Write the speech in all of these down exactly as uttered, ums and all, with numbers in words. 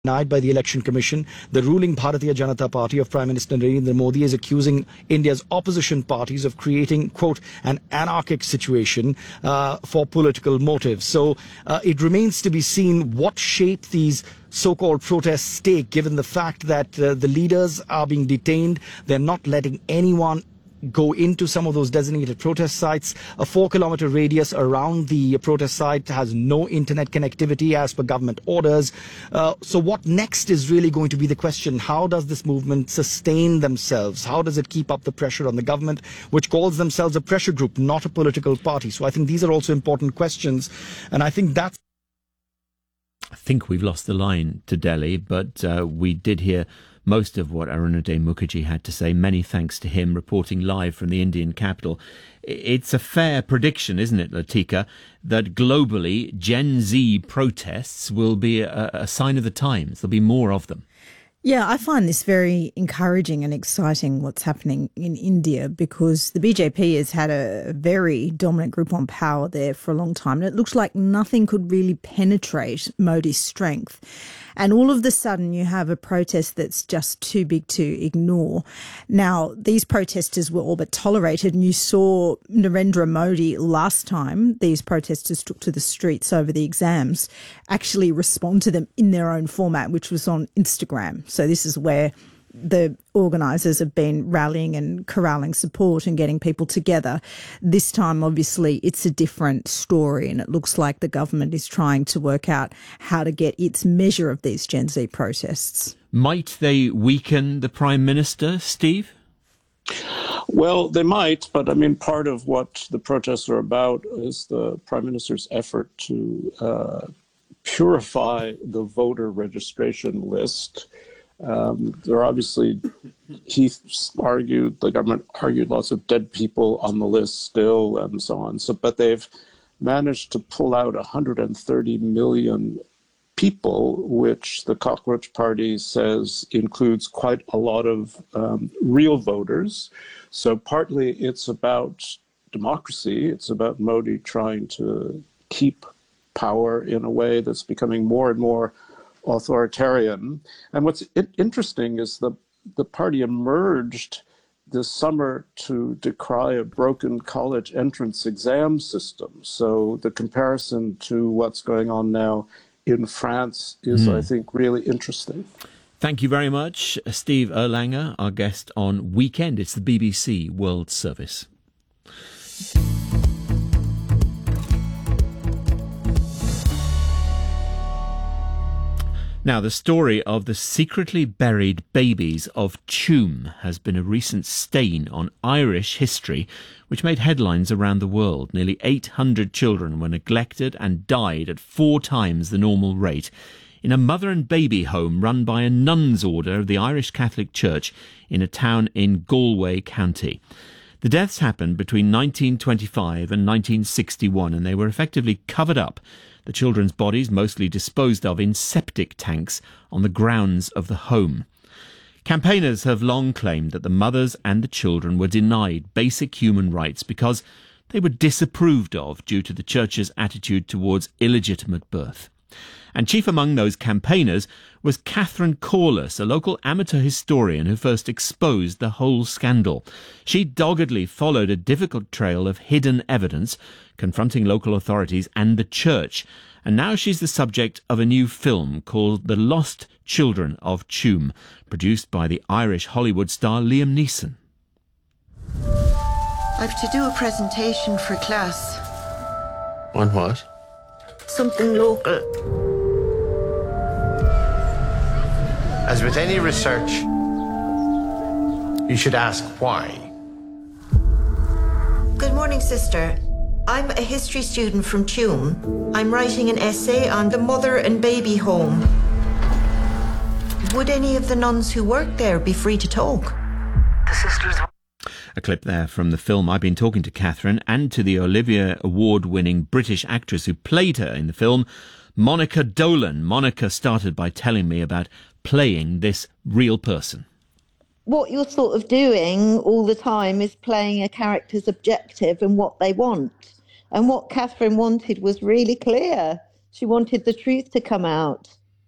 denied by the Election Commission. The ruling Bharatiya Janata Party of Prime Minister Narendra Modi is accusing India's opposition parties of creating, quote, an anarchic situation uh, for political motives. So uh, it remains to be seen what shape these so-called protests take, given the fact that uh, the leaders are being detained. They're not letting anyone go into some of those designated protest sites. A four kilometer radius around the protest site has no internet connectivity as per government orders. Uh, so what next is really going to be the question. How does this movement sustain themselves? How does it keep up the pressure on the government, which calls themselves a pressure group, not a political party? So I think these are also important questions. And I think that's I think we've lost the line to Delhi, but uh, we did hear most of what Arunodaya Mukherjee had to say. Many thanks to him, reporting live from the Indian capital. It's a fair prediction, isn't it, Latika, that globally Gen Z protests will be a, a sign of the times. There'll be more of them. Yeah, I find this very encouraging and exciting, what's happening in India, because the B J P has had a very dominant group on power there for a long time. And it looks like nothing could really penetrate Modi's strength. And all of a sudden you have a protest that's just too big to ignore. Now, these protesters were all but tolerated, and you saw Narendra Modi last time these protesters took to the streets over the exams actually respond to them in their own format, which was on Instagram. So this is where the organisers have been rallying and corralling support and getting people together. This time, obviously, it's a different story, and it looks like the government is trying to work out how to get its measure of these Gen Z protests. Might they weaken the Prime Minister, Steve? Well, they might, but I mean, part of what the protests are about is the Prime Minister's effort to uh, purify the voter registration list. Um, there are obviously, he argued, the government argued lots of dead people on the list still and so on. So, but they've managed to pull out one hundred thirty million people, which the Cockroach Party says includes quite a lot of um, real voters. So partly it's about democracy. It's about Modi trying to keep power in a way that's becoming more and more authoritarian. And what's interesting is the the party emerged this summer to decry a broken college entrance exam system. So the comparison to what's going on now in France is, mm. I think, really interesting. Thank you very much, Steve Erlanger, our guest on Weekend. It's the B B C World Service. Now, the story of the secretly buried babies of Tuam has been a recent stain on Irish history, which made headlines around the world. Nearly eight hundred children were neglected and died at four times the normal rate in a mother and baby home run by a nuns' order of the Irish Catholic Church in a town in Galway County. The deaths happened between nineteen twenty-five and nineteen sixty-one, and they were effectively covered up, the children's bodies mostly disposed of in septic tanks on the grounds of the home. Campaigners have long claimed that the mothers and the children were denied basic human rights because they were disapproved of due to the church's attitude towards illegitimate birth. And chief among those campaigners was Catherine Corliss, a local amateur historian who first exposed the whole scandal. She doggedly followed a difficult trail of hidden evidence, confronting local authorities and the church. And now she's the subject of a new film called The Lost Children of Tuam, produced by the Irish Hollywood star Liam Neeson. I've to do a presentation for class. On what? Something local. As with any research, you should ask why. Good morning, sister. I'm a history student from Tuam. I'm writing an essay on the mother and baby home. Would any of the nuns who work there be free to talk? The sisters... A clip there from the film. I've been talking to Catherine and to the Olivia Award-winning British actress who played her in the film, Monica Dolan. Monica started by telling me about playing this real person. What you're sort of doing all the time is playing a character's objective and what they want. And what Catherine wanted was really clear. She wanted the truth to come out.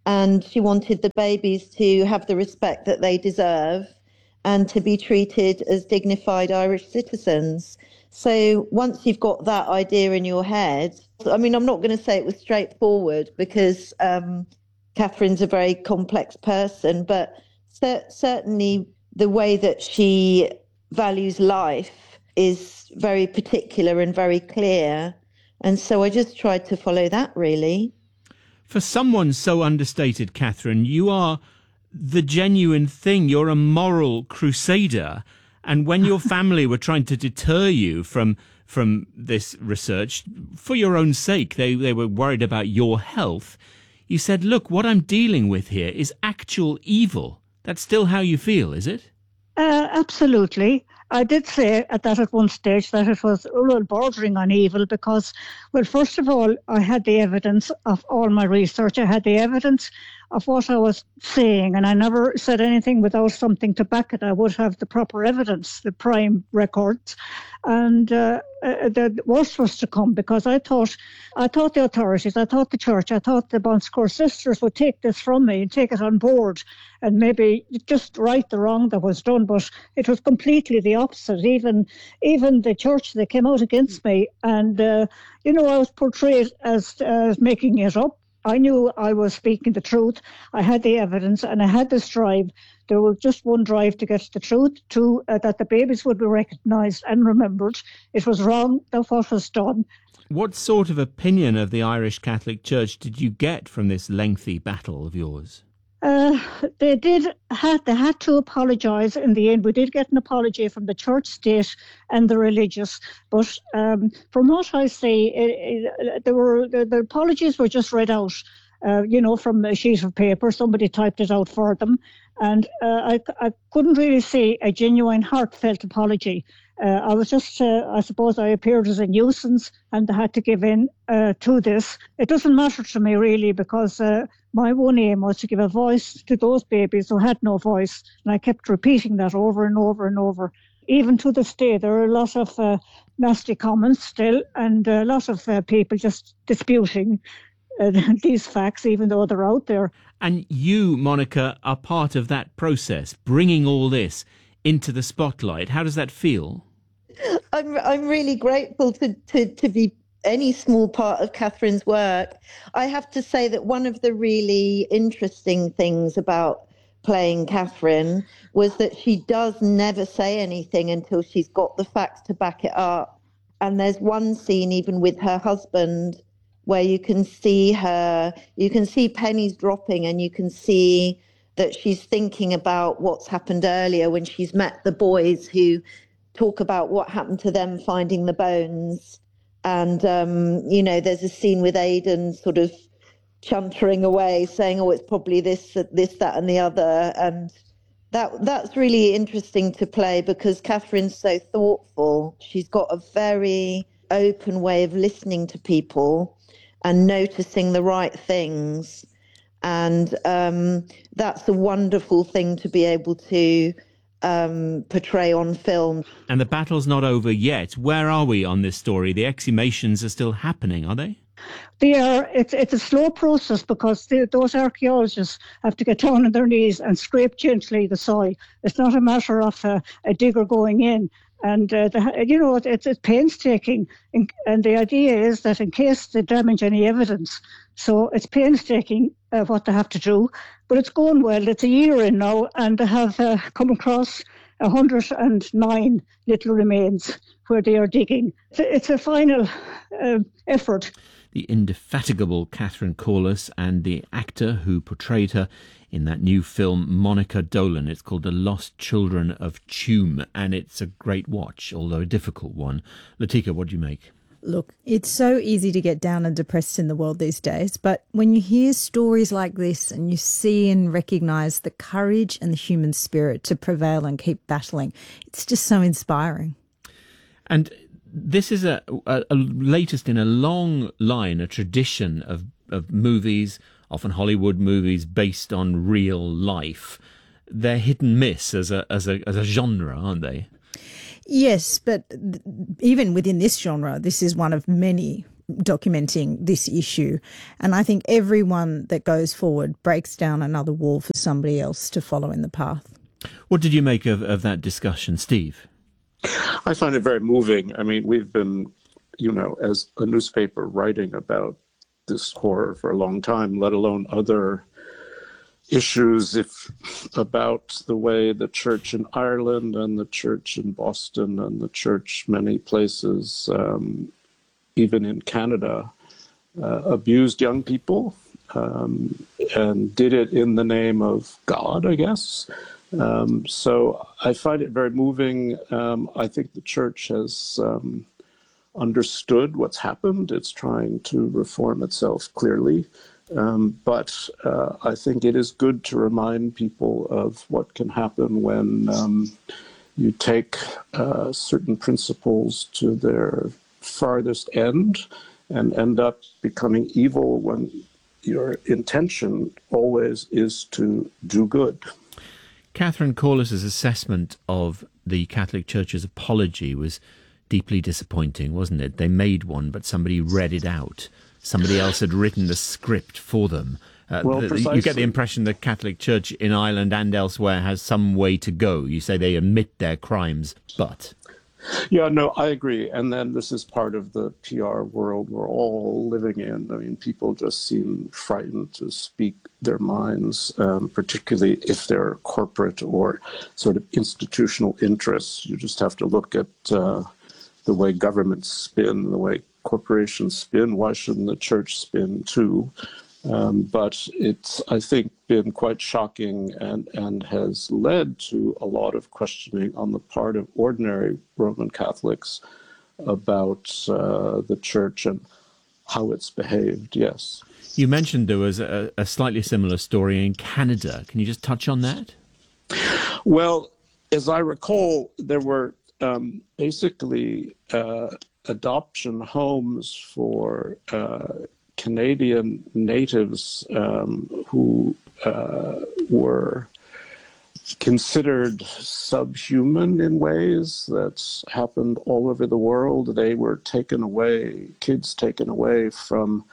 and she wanted the babies to have the respect that they deserve and to be treated as dignified Irish citizens. So once you've got that idea in your head, I mean, I'm not going to say it was straightforward because um, Catherine's a very complex person, but cer- certainly the way that she values life is very particular and very clear. And so I just tried to follow that, really. For someone so understated, Catherine, you are the genuine thing. You're a moral crusader. And when your family were trying to deter you from from this research, for your own sake, they, they were worried about your health, you said, look, what I'm dealing with here is actual evil. That's still how you feel, is it? Uh, absolutely. I did say at that at one stage that it was well, bordering on evil because, well, first of all, I had the evidence of all my research. I had the evidence of what I was saying, and I never said anything without something to back it. I would have the proper evidence, the prime records. And uh, uh, the worst was to come because I thought I thought the authorities, I thought the church, I thought the Bon Secours sisters would take this from me and take it on board and maybe just right the wrong that was done. But it was completely the opposite. Even even the church, they came out against me. And, uh, you know, I was portrayed as, as making it up. I knew I was speaking the truth. I had the evidence and I had this drive. There was just one drive to get the truth, to uh, that the babies would be recognised and remembered. It was wrong that what was done. What sort of opinion of the Irish Catholic Church did you get from this lengthy battle of yours? Uh, they did had they had to apologise in the end. We did get an apology from the church, state, and the religious. But um, from what I see, it, it, there were the, the apologies were just read out, uh, you know, from a sheet of paper. Somebody typed it out for them, and uh, I I couldn't really see a genuine, heartfelt apology. Uh, I was just, uh, I suppose, I appeared as a nuisance, and I had to give in uh, to this. It doesn't matter to me really because. Uh, My one aim was to give a voice to those babies who had no voice. And I kept repeating that over and over and over. Even to this day, there are a lot of uh, nasty comments still and a lot of uh, people just disputing uh, these facts, even though they're out there. And you, Monica, are part of that process, bringing all this into the spotlight. How does that feel? I'm I'm really grateful to, to, to be any small part of Catherine's work. I have to say that one of the really interesting things about playing Catherine was that she does never say anything until she's got the facts to back it up. And there's one scene even with her husband where you can see her, you can see pennies dropping and you can see that she's thinking about what's happened earlier when she's met the boys who talk about what happened to them finding the bones. And, um, you know, there's a scene with Aidan sort of chuntering away, saying, oh, it's probably this, this, that and the other. And that that's really interesting to play because Catherine's so thoughtful. She's got a very open way of listening to people and noticing the right things. And um, that's a wonderful thing to be able to Um, portray on film. And the battle's not over yet. Where are we on this story? The exhumations are still happening, are they? They are. It's it's a slow process because the, those archaeologists have to get down on their knees and scrape gently the soil. It's not a matter of uh, a digger going in. And, uh, the, you know, it's, it's painstaking. And, and the idea is that in case they damage any evidence, so it's painstaking uh, what they have to do. But it's going well. It's a year in now, and they have uh, come across one hundred nine little remains where they are digging. It's a, it's a final uh, effort. The indefatigable Catherine Corless and the actor who portrayed her in that new film, Monica Dolan. It's called The Lost Children of Tuam, and it's a great watch, although a difficult one. Latika, what do you make? Look, it's so easy to get down and depressed in the world these days, but when you hear stories like this and you see and recognise the courage and the human spirit to prevail and keep battling, it's just so inspiring. And this is a, a, a latest in a long line, a tradition of, of movies, often Hollywood movies based on real life. They're hit and miss as a as a as a genre, aren't they? Yes, but even within this genre, this is one of many documenting this issue. And I think everyone that goes forward breaks down another wall for somebody else to follow in the path. What did you make of, of that discussion, Steve? I find it very moving. I mean, we've been, you know, as a newspaper writing about this horror for a long time, let alone other issues if about the way the church in Ireland and the church in Boston and the church many places, um, even in Canada, uh, abused young people um, and did it in the name of God, I guess. Um, so I find it very moving. Um, I think the church has um, understood what's happened. It's trying to reform itself clearly. Um, but uh, I think it is good to remind people of what can happen when um, you take uh, certain principles to their farthest end and end up becoming evil when your intention always is to do good. Catherine Corliss's assessment of the Catholic Church's apology was deeply disappointing, wasn't it? They made one, but somebody read it out. Somebody else had written the script for them. Uh, well, the, you get the impression the Catholic Church in Ireland and elsewhere has some way to go. You say they admit their crimes, but... Yeah, no, I agree. And then this is part of the P R world we're all living in. I mean, people just seem frightened to speak their minds, um, particularly if they're corporate or sort of institutional interests. You just have to look at uh, the way governments spin, the way corporations spin. Why shouldn't the church spin too? Um, but it's, I think, been quite shocking and, and has led to a lot of questioning on the part of ordinary Roman Catholics about uh, the church and how it's behaved, yes. You mentioned there was a, a slightly similar story in Canada. Can you just touch on that? Well, as I recall, there were um, basically uh, adoption homes for uh, Canadian natives um, who uh, were considered subhuman in ways that happened all over the world. They were taken away, kids taken away from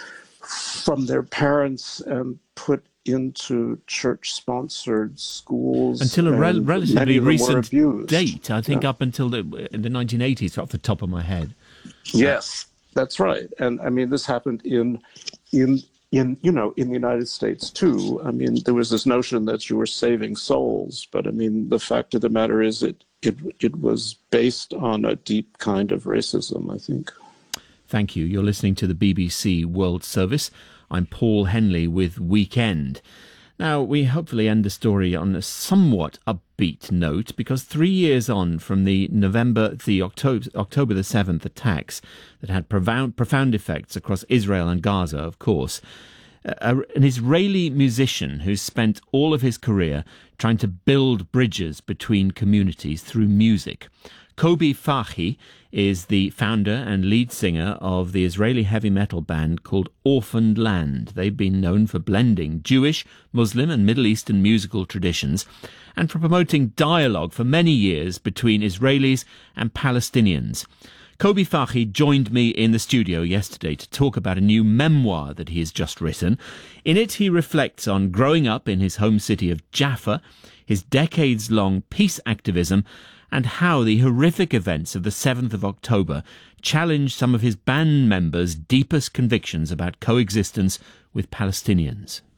from their parents and put into church-sponsored schools. Until a rel- relatively recent abused. date, I think yeah. up until the, in the nineteen eighties, off the top of my head. Yes. That's right. And I mean, this happened in, in, in, you know, in the United States too. I mean, there was this notion that you were saving souls, but I mean, the fact of the matter is it, it, it was based on a deep kind of racism, I think. Thank you. You're listening to the B B C World Service. I'm Paul Henley with Weekend. Now, we hopefully end the story on a somewhat upbeat note, because three years on from the November, the October, October the seventh attacks that had profound, profound effects across Israel and Gaza, of course, uh, an Israeli musician who's spent all of his career trying to build bridges between communities through music. Kobi Farhi is the founder and lead singer of the Israeli heavy metal band called Orphaned Land. They've been known for blending Jewish, Muslim and Middle Eastern musical traditions and for promoting dialogue for many years between Israelis and Palestinians. Kobi Farhi joined me in the studio yesterday to talk about a new memoir that he has just written. In it, he reflects on growing up in his home city of Jaffa, his decades-long peace activism, and how the horrific events of the seventh of October challenged some of his band members' deepest convictions about coexistence with Palestinians.